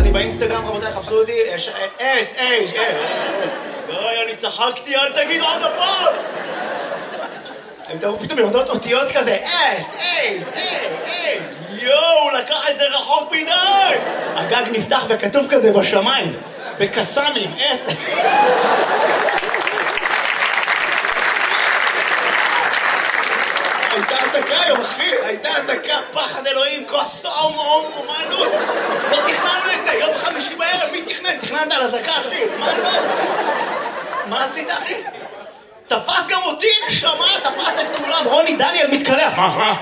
אני באינסטגרם, רבותיי, חפשו אותי, אוי, אני צחקתי, אל תגיד עוד הפעם! הם תראו פתאום יורדות אותיות כזה, יואו, לקח את זה רחוק מדי! הגג נפתח וכתוב כזה בשמיים, בקסמים, הייתה הזקה היום, אחי, הייתה הזקה, פחד אלוהים, כוס אומנות. לא תכננו את זה, יום חמישי בערב, מי תכנן? תכננת על הזקה, אחי, מה לא? מה עשית, אחי? תפס גם אותי, נשמה, תפס את כולם, רוני דניאל מתקלח.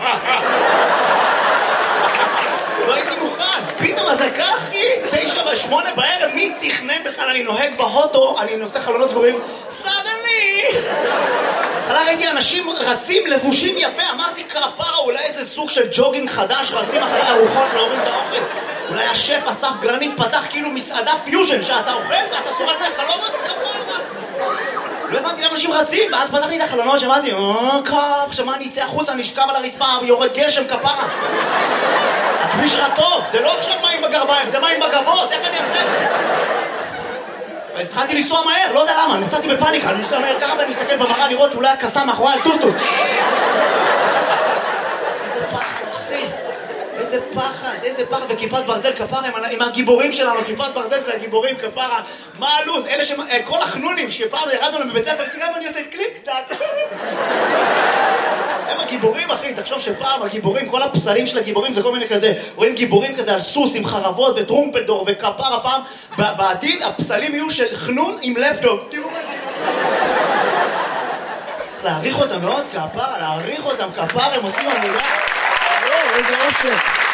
לא הייתי מוכן, פתאום הזקה, אחי, 9:08 בערב, מי תכנן בכלל? אני נוהג בהוטו, אני נושא חלונות סגורים, סדני! התחלה ראיתי אנשים רצים לבושים יפה, אמרתי כפרה, אולי איזה סוג של ג'וגינג חדש, רצים אחרי ארוחות להוריד את האוכל. אולי השף אסף גרנית פתח כאילו מסעדה פיוז'ן, שאתה אוכל ואתה סורק מהחלומות, כפרה. לא הבנתי למה אנשים רצים, ואז פתחתי את החלונות, שמעתי, שמה אני אצא החוצה, נשכב על הרצפה, יורד גשם, כפרה. הכביש רטוב, זה לא עכשיו מים בגרביים, זה מים בגבות, איך אני אעשה את זה? אז התחלתי לנסוע מהר, לא יודע למה, נסעתי בפאניקה, אני נוסע מהר ככה ואני מסתכל במראה לראות שאולי הקסה מאחורי על טוטו. איזה פחד, אחי, איזה פחד, וכיפת ברזל כפרה עם הגיבורים שלנו, כיפת ברזל זה הגיבורים כפרה, מה הלוז, אלה כל החנונים שפעם ירדנו להם בבית ספר, תראה מה אני עושה, קליק, טק. הם הגיבורים, אחי, תחשוב שפעם הגיבורים, כל הפסלים של הגיבורים זה כל מיני כזה, רואים גיבורים כזה על סוס עם חרבות וטרומפלדור וכפרה פעם, בעתיד הפסלים יהיו של חנון עם לפטופ. תראו מה צריך להעריך אותם מאוד, כפרה, להעריך אותם, כפרה, הם עושים עבודה. איזה אושר.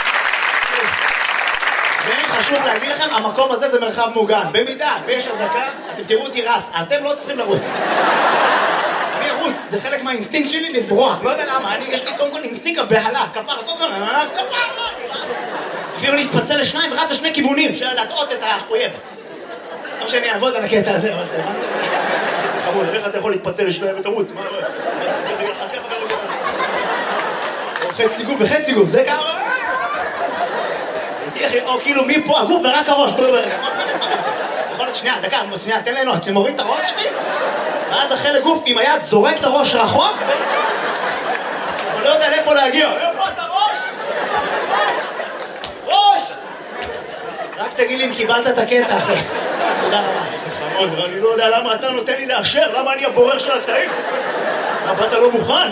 וחשוב להגיד לכם, המקום הזה זה מרחב מוגן. במידה ויש הזקה, אתם תראו אותי רץ, אתם לא צריכים לרוץ. אני ארוץ, זה חלק מהאינסטינקט שלי לברוח, לא יודע למה, יש לי קודם כל אינסטינקט הבהלה, כפרה, כפרה, אפילו להתפצל לשניים, רץ לשני כיוונים, של להטעות את האויב. לא שאני אעבוד על הקטע הזה, אבל זה חמוד, איך אתה יכול להתפצל לשניים ותרוץ? מה? חצי גוף וחצי גוף, זה ככה? או כאילו מפה הגוף ורק הראש. יכול להיות שנייה, דקה, שנייה, תן לנו, שמוריד את הראש, ואז החלק גוף עם היד זורק את הראש רחוק, אבל לא יודע לאיפה להגיע. איפה את הראש? ראש! רק תגיד לי אם קיבלת את הקטע, אחי. תודה רבה. זה חמוד, אני לא יודע למה אתה נותן לי לאשר, למה אני הבורר של הקטעים? מה, באת לא מוכן?